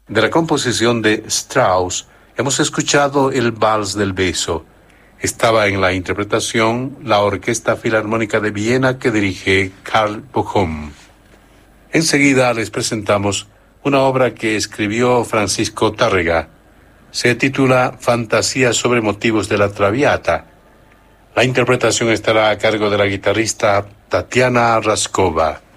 De la composición de Strauss, hemos escuchado el Vals del Beso. Estaba en la interpretación la Orquesta Filarmónica de Viena que dirige Karl Bochum. Enseguida les presentamos una obra que escribió Francisco Tárrega. Se titula Fantasía sobre motivos de la Traviata. La interpretación estará a cargo de la guitarrista Tatiana Raskova.